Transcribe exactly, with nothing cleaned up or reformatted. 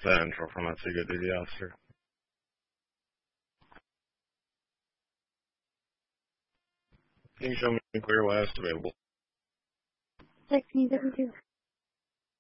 Central from Antigua Duty Officer. Can you show me clear last available? Six, can you get me to?